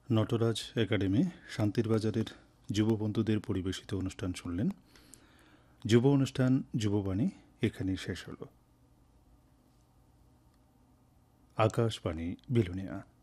Nataraj academy শান্তির বাজারের যুব বন্ধুদের পরিবেশিত অনুষ্ঠান শুনলেন। যুব অনুষ্ঠান যুববাণী এখানেই শেষ হলো। আকাশবাণী বিলোনিয়া।